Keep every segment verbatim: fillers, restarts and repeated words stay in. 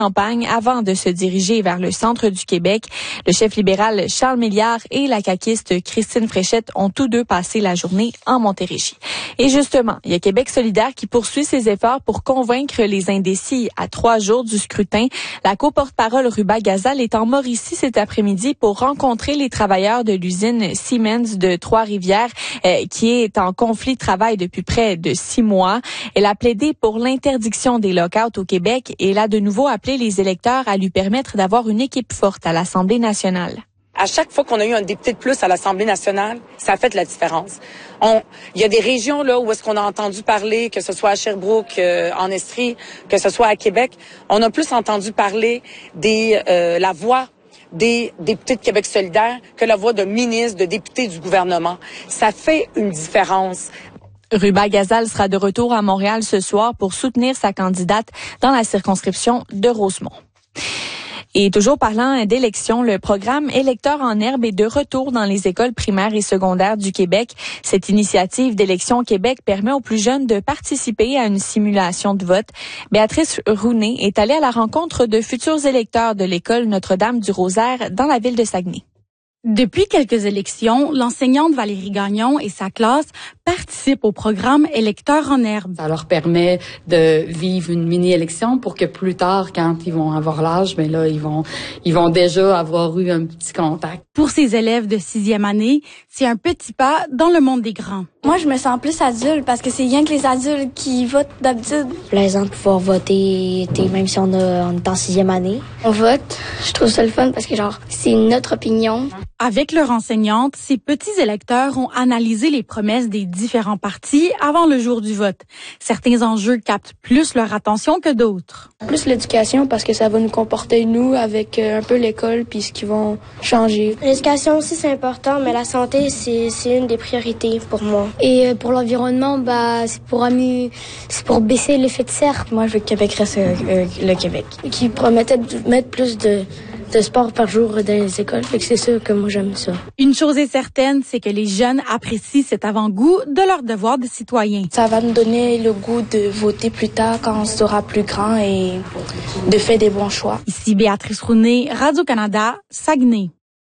campagne avant de se diriger vers le centre du Québec. Le chef libéral Charles Milliard et la caquiste Christine Fréchette ont tous deux passé la journée en Montérégie. Et justement, il y a Québec solidaire qui poursuit ses efforts pour convaincre les indécis à trois jours du scrutin. La co-porte-parole Ruba Gazal est en Mauricie cet après-midi pour rencontrer les travailleurs de l'usine Siemens de Trois-Rivières euh, qui est en conflit de travail depuis près de six mois. Elle a plaidé pour l'interdiction des lockouts au Québec et elle a de nouveau appelé les électeurs à lui permettre d'avoir une équipe forte à l'Assemblée nationale. À chaque fois qu'on a eu un député de plus à l'Assemblée nationale, ça a fait la différence. On, il y a des régions là où est-ce qu'on a entendu parler, que ce soit à Sherbrooke, euh, en Estrie, que ce soit à Québec, on a plus entendu parler des euh, la voix des députés de Québec solidaire que la voix de ministres, de députés du gouvernement. Ça fait une différence. Ruba Gazal sera de retour à Montréal ce soir pour soutenir sa candidate dans la circonscription de Rosemont. Et toujours parlant d'élections, le programme Électeurs en herbe est de retour dans les écoles primaires et secondaires du Québec. Cette initiative d'Élections Québec permet aux plus jeunes de participer à une simulation de vote. Béatrice Rounet est allée à la rencontre de futurs électeurs de l'école Notre-Dame-du-Rosaire dans la ville de Saguenay. Depuis quelques élections, l'enseignante Valérie Gagnon et sa classe participent au programme Électeurs en herbe. Ça leur permet de vivre une mini-élection pour que plus tard, quand ils vont avoir l'âge, ben là, ils vont, ils vont déjà avoir eu un petit contact. Pour ces élèves de sixième année, c'est un petit pas dans le monde des grands. Moi, je me sens plus adulte parce que c'est rien que les adultes qui votent d'habitude. Plaisant de pouvoir voter, même si on, a, on est en sixième année. On vote, je trouve ça le fun parce que genre, c'est notre opinion. Avec leur enseignante, ces petits électeurs ont analysé les promesses des différents partis avant le jour du vote. Certains enjeux captent plus leur attention que d'autres. Plus l'éducation parce que ça va nous comporter, nous, avec un peu l'école puis ce qu'ils vont changer. L'éducation aussi, c'est important, mais la santé, c'est, c'est une des priorités pour moi. Et pour l'environnement, bah, c'est pour amé... c'est pour baisser l'effet de serre. Moi, je veux que Québec reste euh, le Québec. Qui promettait de mettre plus de de sport par jour dans les écoles. Fait que c'est sûr que moi, j'aime ça. Une chose est certaine, c'est que les jeunes apprécient cet avant-goût de leur devoir de citoyen. Ça va nous donner le goût de voter plus tard quand on sera plus grand et de faire des bons choix. Ici Béatrice Rounet, Radio-Canada, Saguenay.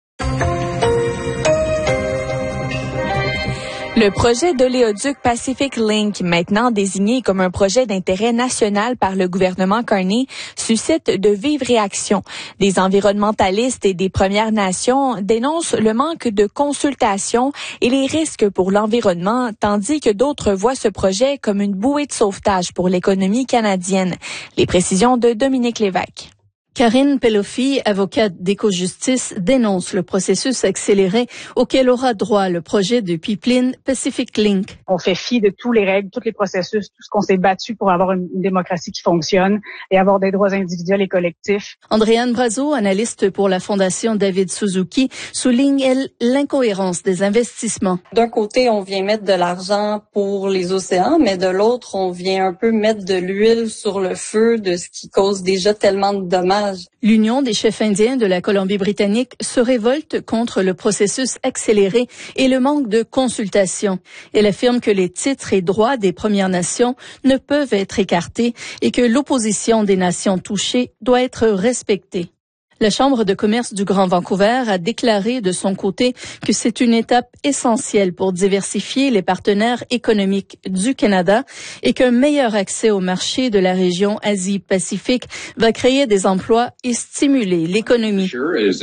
Le projet d'oléoduc Pacific Link, maintenant désigné comme un projet d'intérêt national par le gouvernement Carney, suscite de vives réactions. Des environnementalistes et des Premières Nations dénoncent le manque de consultation et les risques pour l'environnement, tandis que d'autres voient ce projet comme une bouée de sauvetage pour l'économie canadienne. Les précisions de Dominique Lévesque. Karine Pelofi, avocate d'Écojustice, dénonce le processus accéléré auquel aura droit le projet de pipeline Pacific Link. On fait fi de tous les règles, tous les processus, tout ce qu'on s'est battu pour avoir une, une démocratie qui fonctionne et avoir des droits individuels et collectifs. Andréane Brazo, analyste pour la Fondation David Suzuki, souligne, elle, l'incohérence des investissements. D'un côté, on vient mettre de l'argent pour les océans, mais de l'autre, on vient un peu mettre de l'huile sur le feu de ce qui cause déjà tellement de dommages. L'Union des chefs indiens de la Colombie-Britannique se révolte contre le processus accéléré et le manque de consultation. Elle affirme que les titres et droits des Premières Nations ne peuvent être écartés et que l'opposition des nations touchées doit être respectée. La Chambre de commerce du Grand Vancouver a déclaré de son côté que c'est une étape essentielle pour diversifier les partenaires économiques du Canada et qu'un meilleur accès au marché de la région Asie-Pacifique va créer des emplois et stimuler l'économie.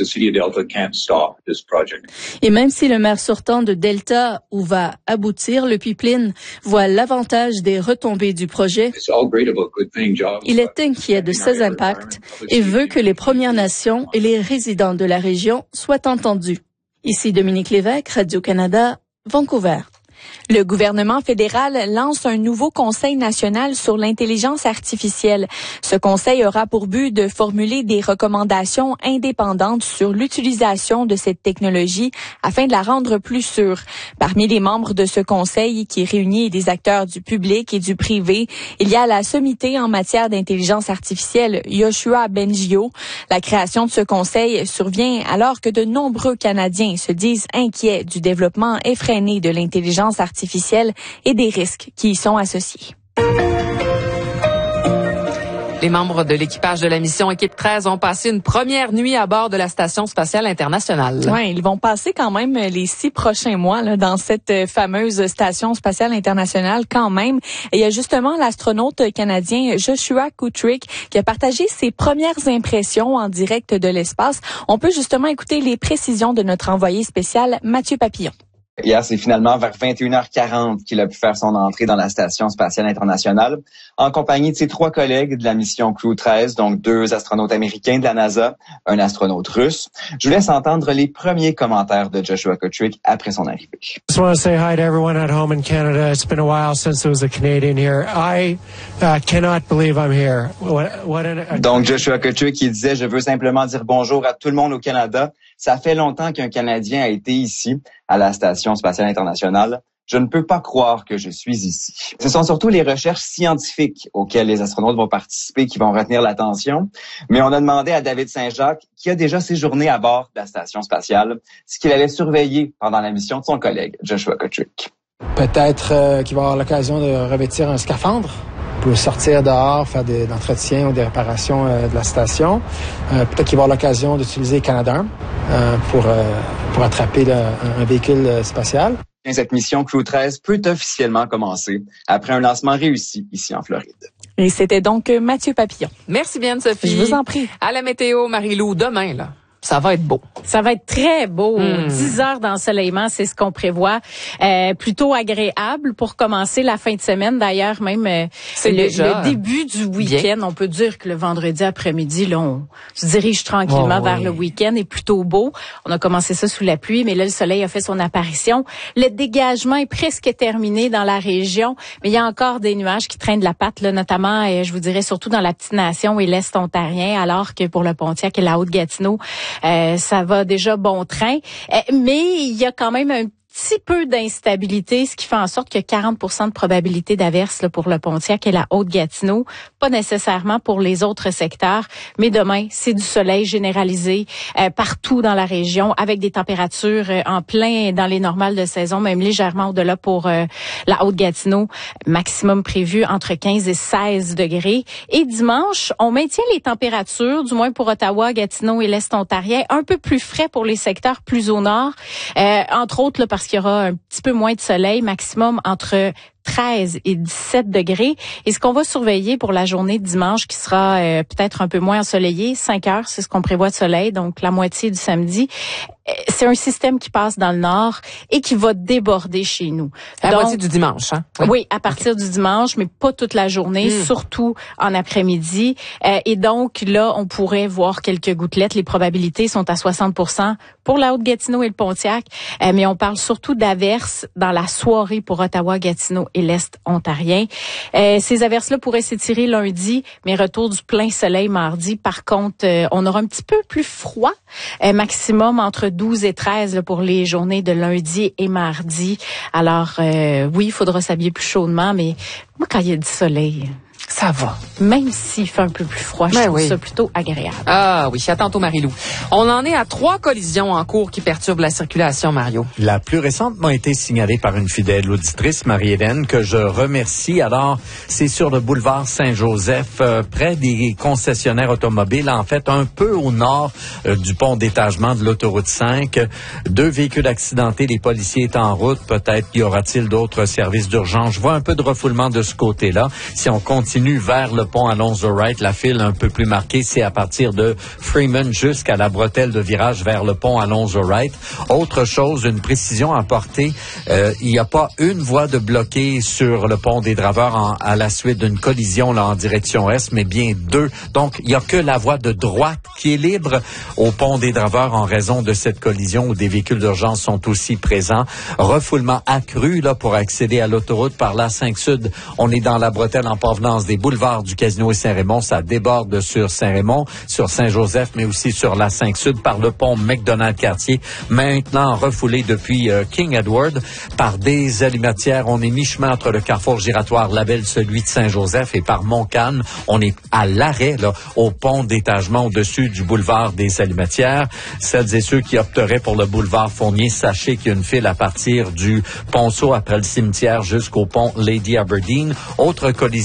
Et même si le maire sortant de Delta, où va aboutir le pipeline, voit l'avantage des retombées du projet, il est inquiet de ses impacts et veut que les Premières Nations et les résidents de la région soient entendus. Ici Dominique Lévesque, Radio-Canada, Vancouver. Le gouvernement fédéral lance un nouveau Conseil national sur l'intelligence artificielle. Ce conseil aura pour but de formuler des recommandations indépendantes sur l'utilisation de cette technologie afin de la rendre plus sûre. Parmi les membres de ce conseil, qui réunit des acteurs du public et du privé, il y a la sommité en matière d'intelligence artificielle, Yoshua Bengio. La création de ce conseil survient alors que de nombreux Canadiens se disent inquiets du développement effréné de l'intelligence artificielle et des risques qui y sont associés. Les membres de l'équipage de la mission Équipe treize ont passé une première nuit à bord de la Station spatiale internationale. Oui, ils vont passer quand même les six prochains mois là, dans cette fameuse Station spatiale internationale quand même. Et il y a justement l'astronaute canadien Joshua Kutrick qui a partagé ses premières impressions en direct de l'espace. On peut justement écouter les précisions de notre envoyé spécial Mathieu Papillon. Hier, c'est finalement vers vingt et une heures quarante qu'il a pu faire son entrée dans la Station spatiale internationale en compagnie de ses trois collègues de la mission Crew treize, donc deux astronautes américains de la NASA, un astronaute russe. Je vous laisse entendre les premiers commentaires de Joshua Kutrick après son arrivée. I just want to say hi to everyone at home in Canada. It's been a while since there was a Canadian here. I uh, cannot believe I'm here. What, what an... Donc Joshua Kutrick qui disait « Je veux simplement dire bonjour à tout le monde au Canada. Ça fait longtemps qu'un Canadien a été ici, à la Station spatiale internationale. Je ne peux pas croire que je suis ici. » Ce sont surtout les recherches scientifiques auxquelles les astronautes vont participer qui vont retenir l'attention. Mais on a demandé à David Saint-Jacques, qui a déjà séjourné à bord de la Station spatiale, ce qu'il allait surveiller pendant la mission de son collègue, Joshua Kutrick. Peut-être euh, qu'il va avoir l'occasion de revêtir un scaphandre pour sortir dehors, faire des entretiens ou des réparations euh, de la station. Euh, peut-être qu'il va avoir l'occasion d'utiliser Canadarm euh, pour, euh, pour attraper là, un, un véhicule euh, spatial. Cette mission Crew treize peut officiellement commencer après un lancement réussi ici en Floride. Et c'était donc Mathieu Papillon. Merci bien, Sophie. Je vous en prie. À la météo, Marie-Lou, demain, là. Ça va être beau. Ça va être très beau. Mmh. dix heures d'ensoleillement, c'est ce qu'on prévoit. Euh, plutôt agréable pour commencer la fin de semaine. D'ailleurs, même euh, c'est le, déjà le début du week-end. Bien. On peut dire que le vendredi après-midi, là, on se dirige tranquillement oh, vers oui. le week-end. Est plutôt beau. On a commencé ça sous la pluie, mais là, le soleil a fait son apparition. Le dégagement est presque terminé dans la région, mais il y a encore des nuages qui traînent de la patte, là, notamment, euh, je vous dirais, surtout dans la Petite-Nation et l'Est ontarien, alors que pour le Pontiac et la Haute-Gatineau, Euh, ça va déjà bon train, euh, mais il y a quand même un petit peu d'instabilité, ce qui fait en sorte qu'il y a quarante pour cent de probabilité d'averse là, pour le Pontiac et la Haute-Gatineau, pas nécessairement pour les autres secteurs, mais demain, c'est du soleil généralisé euh, partout dans la région, avec des températures euh, en plein dans les normales de saison, même légèrement au-delà pour euh, la Haute-Gatineau, maximum prévu entre quinze et seize degrés. Et dimanche, on maintient les températures, du moins pour Ottawa, Gatineau et l'Est ontarien, un peu plus frais pour les secteurs plus au nord, euh, entre autres là, parce qu'il y aura un petit peu moins de soleil, maximum entre treize et dix-sept degrés. Et ce qu'on va surveiller pour la journée de dimanche, qui sera euh, peut-être un peu moins ensoleillée, cinq heures, c'est ce qu'on prévoit de soleil, donc la moitié du samedi. C'est un système qui passe dans le nord et qui va déborder chez nous. À la donc, moitié du dimanche, hein? Oui, oui à partir okay. du dimanche, mais pas toute la journée, mmh. surtout en après-midi. Euh, et donc, là, on pourrait voir quelques gouttelettes. Les probabilités sont à soixante pour cent pour la Haute-Gatineau et le Pontiac, euh, mais on parle surtout d'averses dans la soirée pour Ottawa, Gatineau et l'Est ontarien. Euh, ces averses-là pourraient s'étirer lundi, mais retour du plein soleil mardi. Par contre, euh, on aura un petit peu plus froid, euh, maximum entre douze et treize là, pour les journées de lundi et mardi. Alors, euh, oui, il faudra s'habiller plus chaudement, mais moi, quand il y a du soleil, ça va. Même s'il fait un peu plus froid, je ben trouve oui. ça plutôt agréable. Ah oui, à tantôt Marie-Lou. On en est à trois collisions en cours qui perturbent la circulation, Mario. La plus récente m'a été signalée par une fidèle auditrice, Marie-Hélène, que je remercie. Alors, c'est sur le boulevard Saint-Joseph, euh, près des concessionnaires automobiles, en fait, un peu au nord euh, du pont d'étagement de l'autoroute cinq. Deux véhicules accidentés, les policiers étant en route. Peut-être y aura-t-il d'autres services d'urgence. Je vois un peu de refoulement de ce côté-là. Si on continue vers le pont Alonzo-Wright, la file un peu plus marquée, c'est à partir de Freeman jusqu'à la bretelle de virage vers le pont Alonzo-Wright. Autre chose, une précision à apporter, euh, il n'y a pas une voie de bloquée sur le pont des Draveurs en, à la suite d'une collision là en direction est, mais bien deux. Donc, il n'y a que la voie de droite qui est libre au pont des Draveurs en raison de cette collision où des véhicules d'urgence sont aussi présents. Refoulement accru là pour accéder à l'autoroute par la cinq Sud. On est dans la bretelle en provenance des boulevards du Casino et Saint-Raymond. Ça déborde sur Saint-Raymond, sur Saint-Joseph, mais aussi sur la cinq Sud par le pont McDonald-Cartier. Maintenant refoulé depuis euh, King Edward par des alimatières. On est mi-chemin entre le carrefour giratoire label, celui de Saint-Joseph, et par Montcalm. On est à l'arrêt, là, au pont d'étagement au-dessus du boulevard des Alimatières. Celles et ceux qui opteraient pour le boulevard Fournier, sachez qu'il y a une file à partir du Ponceau après le cimetière jusqu'au pont Lady Aberdeen. Autre collision, c'est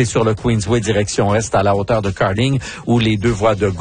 c'est sur le Queensway direction est à la hauteur de Carding où les deux voies de gauche